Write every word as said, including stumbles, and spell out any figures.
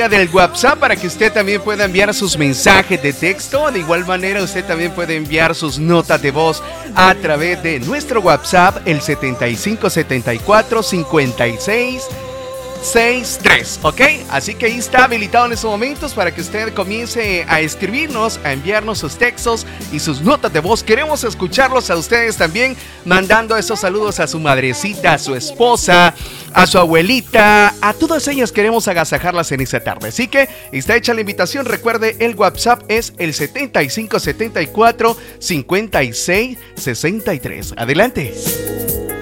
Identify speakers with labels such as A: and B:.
A: del WhatsApp para que usted también pueda enviar sus mensajes de texto. De igual manera, usted también puede enviar sus notas de voz a través de nuestro WhatsApp, el setenta y cinco setenta y cuatro cincuenta y seis sesenta y tres, ¿ok? Así que ahí está habilitado en estos momentos para que usted comience a escribirnos, a enviarnos sus textos y sus notas de voz. Queremos escucharlos a ustedes también, mandando esos saludos a su madrecita, a su esposa, a su abuelita, a todas ellas queremos agasajarlas en esta tarde. Así que está hecha la invitación. Recuerde, el WhatsApp es el setenta y cinco setenta y cuatro cincuenta y seis sesenta y tres. Adelante.